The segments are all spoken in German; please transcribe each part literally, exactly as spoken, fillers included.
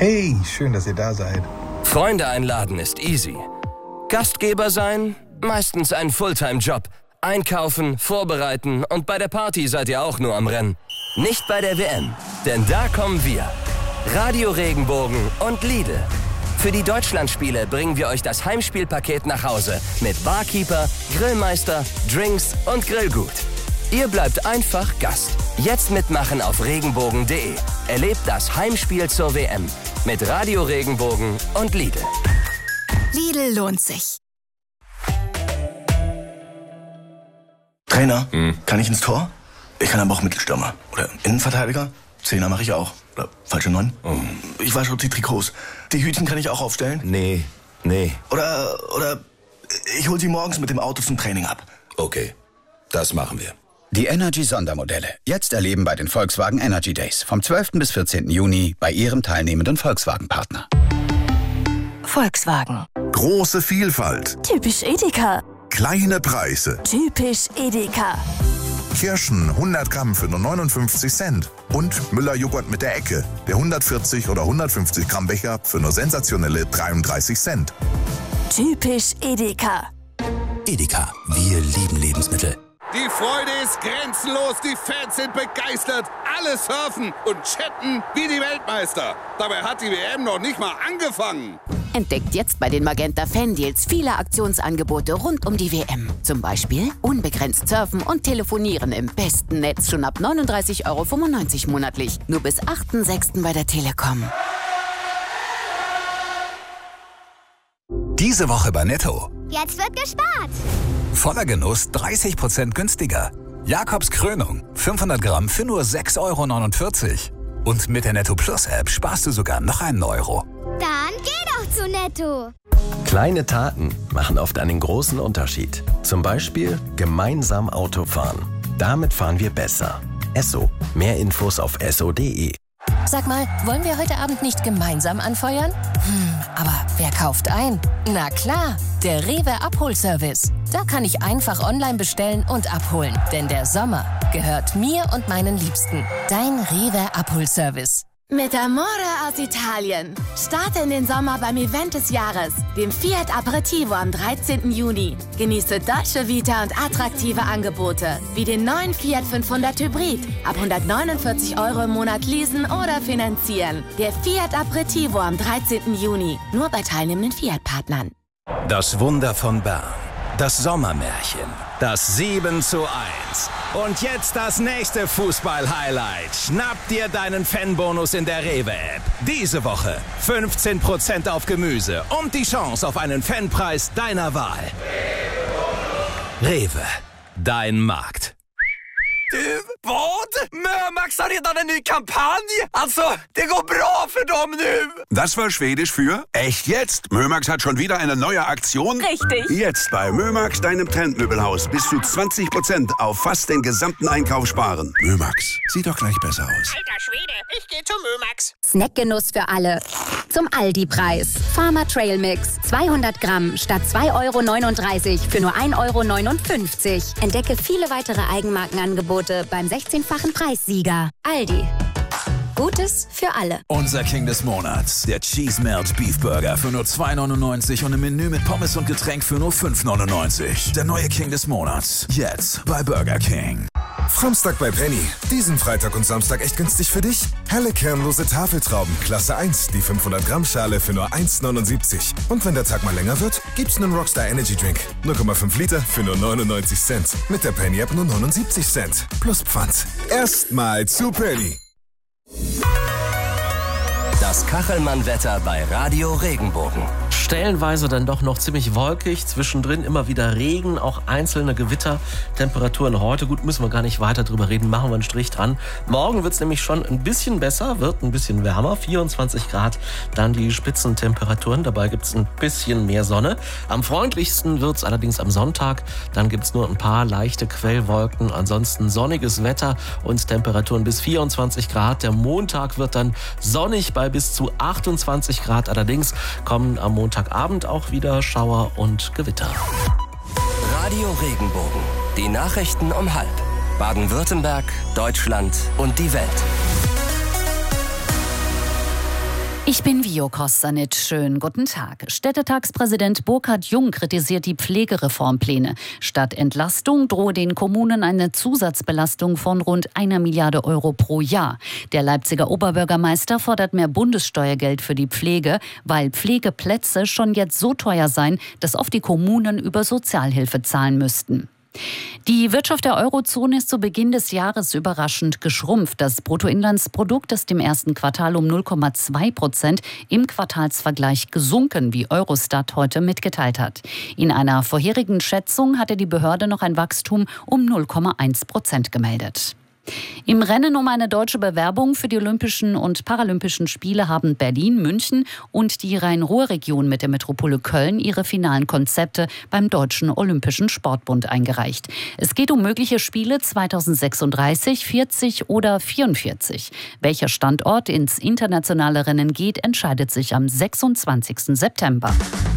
Hey, schön, dass ihr da seid. Freunde einladen ist easy. Gastgeber sein? Meistens ein Fulltime-Job. Einkaufen, vorbereiten und bei der Party seid ihr auch nur am Rennen. Nicht bei der W M, denn da kommen wir. Radio Regenbogen und Lidl. Für die Deutschlandspiele bringen wir euch das Heimspielpaket nach Hause mit Barkeeper, Grillmeister, Drinks und Grillgut. Ihr bleibt einfach Gast. Jetzt mitmachen auf regenbogen punkt de. Erlebt das Heimspiel zur W M mit Radio Regenbogen und Lidl. Lidl lohnt sich. Trainer, hm. kann ich ins Tor? Ich kann aber auch Mittelstürmer. Oder Innenverteidiger? Zehner mache ich auch. Oder falsche Neun? Oh. Ich wasche die Trikots. Die Hütchen kann ich auch aufstellen? Nee, nee. Oder, oder ich hol sie morgens mit dem Auto zum Training ab. Okay, das machen wir. Die Energy-Sondermodelle. Jetzt erleben bei den Volkswagen Energy Days. Vom zwölften bis vierzehnten Juni bei Ihrem teilnehmenden Volkswagen-Partner. Volkswagen. Große Vielfalt. Typisch Edeka. Kleine Preise. Typisch Edeka. Kirschen hundert Gramm für nur neunundfünfzig Cent. Und Müller-Joghurt mit der Ecke. Der hundertvierzig oder hundertfünfzig Gramm Becher für nur sensationelle dreiunddreißig Cent. Typisch Edeka. Edeka, wir lieben Lebensmittel. Die Freude ist grenzenlos, die Fans sind begeistert, alle surfen und chatten wie die Weltmeister. Dabei hat die W M noch nicht mal angefangen. Entdeckt jetzt bei den Magenta Fan-Deals viele Aktionsangebote rund um die W M. Zum Beispiel unbegrenzt surfen und telefonieren im besten Netz schon ab neununddreißig Euro fünfundneunzig monatlich. Nur bis achten sechsten bei der Telekom. Diese Woche bei Netto. Jetzt wird gespart. Voller Genuss dreißig Prozent günstiger. Jakobs Krönung, fünfhundert Gramm für nur sechs Euro neunundvierzig. Und mit der Netto Plus App sparst du sogar noch einen Euro. Dann geh doch zu Netto. Kleine Taten machen oft einen großen Unterschied. Zum Beispiel gemeinsam Auto fahren. Damit fahren wir besser. Esso. Mehr Infos auf esso punkt de. Sag mal, wollen wir heute Abend nicht gemeinsam anfeuern? Hm, aber wer kauft ein? Na klar, der Rewe Abholservice. Da kann ich einfach online bestellen und abholen. Denn der Sommer gehört mir und meinen Liebsten. Dein Rewe Abholservice. Mit Amore aus Italien. Starte in den Sommer beim Event des Jahres, dem Fiat Aperitivo am dreizehnten Juni. Genieße Dolce Vita und attraktive Angebote, wie den neuen Fiat fünfhundert Hybrid. Ab hundertneunundvierzig Euro im Monat leasen oder finanzieren. Der Fiat Aperitivo am dreizehnten Juni. Nur bei teilnehmenden Fiat-Partnern. Das Wunder von Bern. Das Sommermärchen. Das sieben zu eins. Und jetzt das nächste Fußball-Highlight. Schnapp dir deinen Fanbonus in der Rewe-App. Diese Woche fünfzehn Prozent auf Gemüse und die Chance auf einen Fanpreis deiner Wahl. Rewe, dein Markt. Du, vad? Mömax har redan en ny kampanj. Alltså, det går bra för dem nu. Das war Schwedisch für echt jetzt. Mömax hat schon wieder eine neue Aktion. Richtig. Jetzt bei Mömax, deinem Trendmöbelhaus, bis zu zwanzig Prozent auf fast den gesamten Einkauf sparen. Mömax, sieht doch gleich besser aus. Alter Schwede, ich gehe zu Mömax. Snackgenuss für alle. Zum Aldi-Preis. Farmer Trail Mix. zweihundert Gramm statt zwei Euro neununddreißig für nur ein Euro neunundfünfzig. Entdecke viele weitere Eigenmarkenangebote beim sechzehnfachen Preissieger. Aldi. Gutes für alle. Unser King des Monats. Der Cheese Melt Beef Burger für nur zwei neunundneunzig und ein Menü mit Pommes und Getränk für nur fünf neunundneunzig. Der neue King des Monats. Jetzt bei Burger King. Samstag bei Penny. Diesen Freitag und Samstag echt günstig für dich? Helle kernlose Tafeltrauben, Klasse eins, die fünfhundert Gramm Schale für nur eins neunundsiebzig. Und wenn der Tag mal länger wird, gibt's einen Rockstar Energy Drink. null Komma fünf Liter für nur neunundneunzig Cent. Mit der Penny App nur neunundsiebzig Cent. Plus Pfand. Erstmal zu Penny. Das Kachelmann-Wetter bei Radio Regenbogen. Stellenweise dann doch noch ziemlich wolkig, zwischendrin immer wieder Regen, auch einzelne Gewitter. Temperaturen heute, gut, müssen wir gar nicht weiter drüber reden, machen wir einen Strich dran. Morgen wird es nämlich schon ein bisschen besser, wird ein bisschen wärmer, vierundzwanzig Grad, dann die Spitzentemperaturen, dabei gibt es ein bisschen mehr Sonne. Am freundlichsten wird es allerdings am Sonntag, dann gibt es nur ein paar leichte Quellwolken, ansonsten sonniges Wetter und Temperaturen bis vierundzwanzig Grad. Der Montag wird dann sonnig bei bis zu achtundzwanzig Grad, allerdings kommen am Montag Abend auch wieder Schauer und Gewitter. Radio Regenbogen. Die Nachrichten um halb. Baden-Württemberg, Deutschland und die Welt. Ich bin Vio Kostanic. Schönen guten Tag. Städtetagspräsident Burkhard Jung kritisiert die Pflegereformpläne. Statt Entlastung drohe den Kommunen eine Zusatzbelastung von rund einer Milliarde Euro pro Jahr. Der Leipziger Oberbürgermeister fordert mehr Bundessteuergeld für die Pflege, weil Pflegeplätze schon jetzt so teuer seien, dass oft die Kommunen über Sozialhilfe zahlen müssten. Die Wirtschaft der Eurozone ist zu Beginn des Jahres überraschend geschrumpft. Das Bruttoinlandsprodukt ist im ersten Quartal um null Komma zwei Prozent im Quartalsvergleich gesunken, wie Eurostat heute mitgeteilt hat. In einer vorherigen Schätzung hatte die Behörde noch ein Wachstum um null Komma eins Prozent gemeldet. Im Rennen um eine deutsche Bewerbung für die Olympischen und Paralympischen Spiele haben Berlin, München und die Rhein-Ruhr-Region mit der Metropole Köln ihre finalen Konzepte beim Deutschen Olympischen Sportbund eingereicht. Es geht um mögliche Spiele zweitausendsechsunddreißig, vierzig oder vierundvierzig. Welcher Standort ins internationale Rennen geht, entscheidet sich am sechsundzwanzigsten September.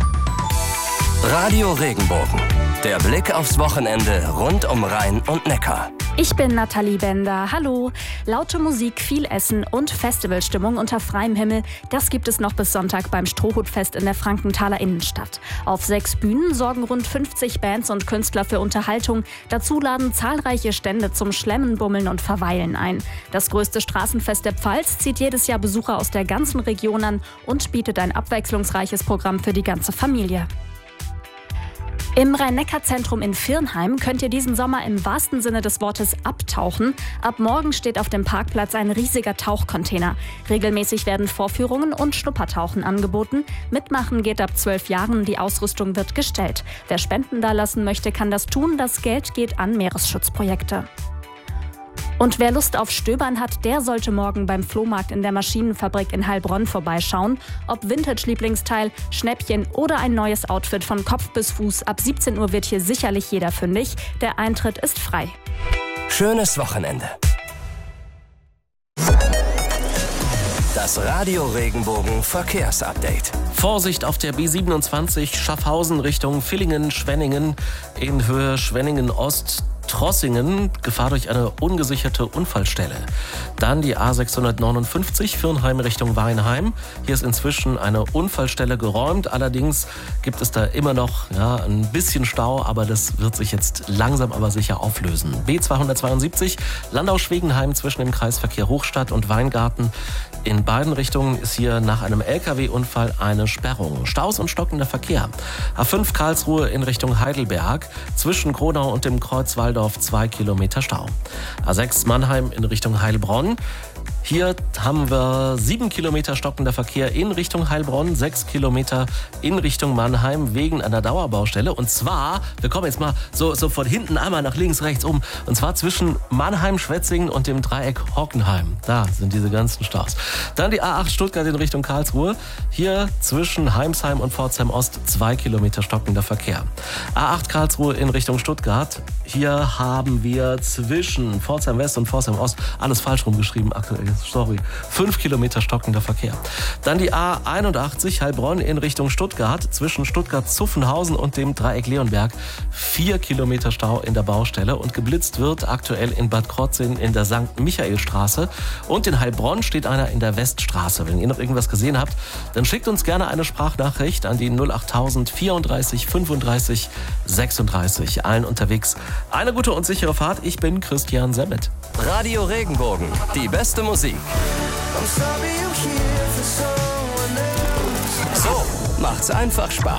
Radio Regenbogen. Der Blick aufs Wochenende rund um Rhein und Neckar. Ich bin Nathalie Bender. Hallo. Laute Musik, viel Essen und Festivalstimmung unter freiem Himmel, das gibt es noch bis Sonntag beim Strohhutfest in der Frankenthaler Innenstadt. Auf sechs Bühnen sorgen rund fünfzig Bands und Künstler für Unterhaltung. Dazu laden zahlreiche Stände zum Schlemmen, Bummeln und Verweilen ein. Das größte Straßenfest der Pfalz zieht jedes Jahr Besucher aus der ganzen Region an und bietet ein abwechslungsreiches Programm für die ganze Familie. Im Rhein-Neckar-Zentrum in Virnheim könnt ihr diesen Sommer im wahrsten Sinne des Wortes abtauchen. Ab morgen steht auf dem Parkplatz ein riesiger Tauchcontainer. Regelmäßig werden Vorführungen und Schnuppertauchen angeboten. Mitmachen geht ab zwölf Jahren, die Ausrüstung wird gestellt. Wer Spenden dalassen möchte, kann das tun. Das Geld geht an Meeresschutzprojekte. Und wer Lust auf Stöbern hat, der sollte morgen beim Flohmarkt in der Maschinenfabrik in Heilbronn vorbeischauen. Ob Vintage-Lieblingsteil, Schnäppchen oder ein neues Outfit von Kopf bis Fuß, ab siebzehn Uhr wird hier sicherlich jeder fündig. Der Eintritt ist frei. Schönes Wochenende. Das Radio Regenbogen Verkehrsupdate. Vorsicht auf der B siebenundzwanzig Schaffhausen Richtung Villingen-Schwenningen in Höhe Schwenningen-Ost. Trossingen, Gefahr durch eine ungesicherte Unfallstelle. Dann die A sechshundertneunundfünfzig, Virnheim Richtung Weinheim. Hier ist inzwischen eine Unfallstelle geräumt. Allerdings gibt es da immer noch ja, ein bisschen Stau, aber das wird sich jetzt langsam aber sicher auflösen. B zweihundertzweiundsiebzig, Landau-Schwegenheim zwischen dem Kreisverkehr Hochstadt und Weingarten. In beiden Richtungen ist hier nach einem L K W-Unfall eine Sperrung. Staus und stockender Verkehr. A fünf Karlsruhe in Richtung Heidelberg. Zwischen Kronau und dem Kreuz Waldorf zwei Kilometer Stau. A sechs Mannheim in Richtung Heilbronn. Hier haben wir sieben Kilometer stockender Verkehr in Richtung Heilbronn, sechs Kilometer in Richtung Mannheim wegen einer Dauerbaustelle. Und zwar, wir kommen jetzt mal so, so von hinten einmal nach links, rechts um. Und zwar zwischen Mannheim, Schwetzingen und dem Dreieck Hockenheim. Da sind diese ganzen Staus. Dann die A acht Stuttgart in Richtung Karlsruhe. Hier zwischen Heimsheim und Pforzheim Ost zwei Kilometer stockender Verkehr. A acht Karlsruhe in Richtung Stuttgart. Hier haben wir zwischen Pforzheim West und Pforzheim Ost alles falsch rumgeschrieben aktuell. Sorry. Fünf Kilometer stockender Verkehr. Dann die A einundachtzig Heilbronn in Richtung Stuttgart. Zwischen Stuttgart-Zuffenhausen und dem Dreieck Leonberg. Vier Kilometer Stau in der Baustelle. Und geblitzt wird aktuell in Bad Krotzing in der Sankt Michaelstraße. Und in Heilbronn steht einer in der Weststraße. Wenn ihr noch irgendwas gesehen habt, dann schickt uns gerne eine Sprachnachricht an die null achttausend vierunddreißig fünfunddreißig sechsunddreißig. Allen unterwegs eine gute und sichere Fahrt. Ich bin Christian Semmet. Radio Regenbogen, die beste Musik. So macht's einfach Spaß.